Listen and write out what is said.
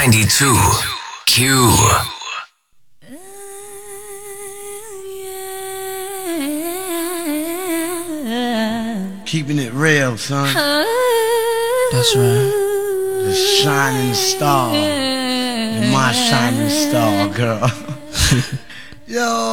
92 Q. Keeping it real, son. That's right. The shining star. And my shining star, girl. Yo.